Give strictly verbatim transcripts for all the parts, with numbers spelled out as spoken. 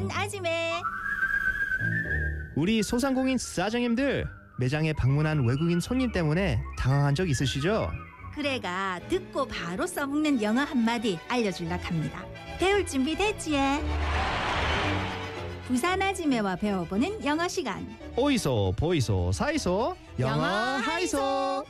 부산 아지매. 우리 소상공인 사장님들 매장에 방문한 외국인 손님 때문에 당황한 적 있으시죠? 그래가 듣고 바로 써먹는 영어 한마디 알려줄라 합니다. 배울 준비 됐지? 부산 아지매와 배워보는 영어 시간. 오이소 보이소 사이소 영어 하이소.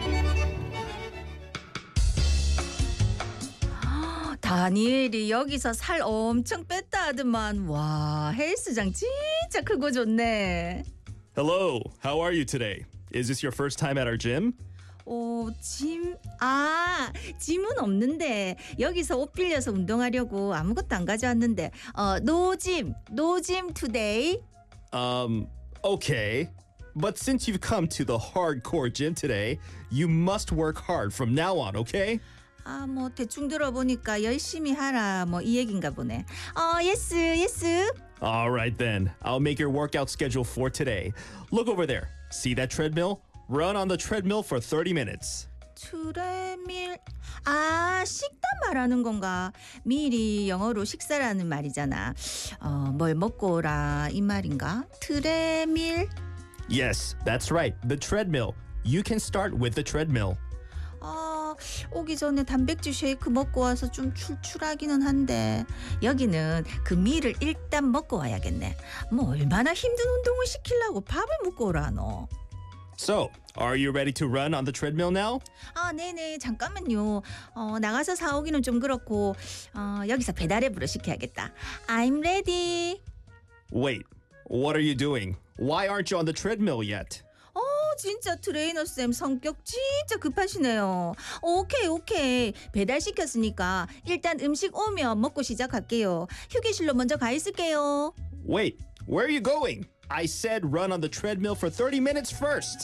다니엘이 여기서 살 엄청 뺐다 하더만. 와, 헬스장 진짜 크고 좋네. Hello, how are you today? Is this your first time at our gym? 오, 짐, 아, 짐은 없는데 여기서 옷 빌려서 운동하려고 아무것도 안 가져왔는데 어, no gym, no gym today. Um, okay. But since you've come to the hardcore gym today, you must work hard from now on, okay? 아, 뭐 대충 들어보니까 열심히 하라 뭐 이 얘긴가 보네. 어, yes, yes. All right then, I'll make your workout schedule for today. Look over there. See that treadmill? Run on the treadmill for thirty minutes. 트레밀, 아, 식단 말하는 건가? 밀이 영어로 식사라는 말이잖아. 어, 뭘 먹고 오라 이 말인가? 트레밀. Yes, that's right, the treadmill. You can start with the treadmill. 아, 오기 전에 단백질 쉐이크 먹고 와서 좀 출출하기는 한데 여기는 그 밀을 일단 먹고 와야겠네. 뭐 얼마나 힘든 운동을 시키려고 밥을 먹고 오라 너. So, are you ready to run on the treadmill now? 아, 네네, 잠깐만요. 어, 나가서 사오기는 좀 그렇고 어, 여기서 배달앱으로 시켜야겠다. I'm ready. Wait, what are you doing? Why aren't you on the treadmill yet? 어, 진짜 트레이너 쌤 성격 진짜 급하시네요. 오케이 오케이, 배달 시켰으니까 일단 음식 오면 먹고 시작할게요. 휴게실로 먼저 가 있을게요. Wait, where are you going? I said run on the treadmill for thirty minutes first.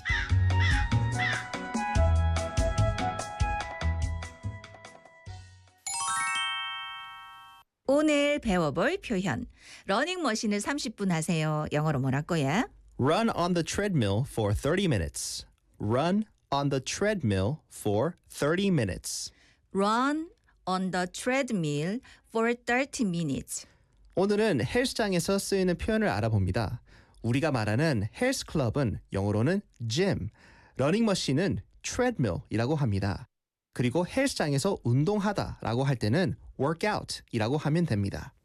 오늘 배워볼 표현. 러닝머신을 삼십 분 하세요. 영어로 뭐랄거야? Run on the treadmill for thirty minutes. Run on the treadmill for thirty minutes. Run on the treadmill for thirty minutes. 오늘은 헬스장에서 쓰이는 표현을 알아봅니다. 우리가 말하는 헬스클럽은 영어로는 gym, 러닝머신은 treadmill이라고 합니다. 그리고 헬스장에서 운동하다라고 할 때는 workout이라고 하면 됩니다.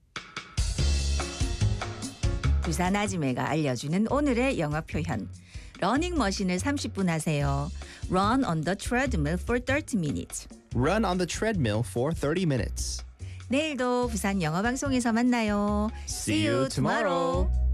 부산 아지매가 알려주는 오늘의 영어 표현. 러닝머신을 삼십 분 하세요. Run on the treadmill for thirty minutes. Run on the treadmill for thirty minutes. 내일도 부산 영어 방송에서 만나요. See you tomorrow.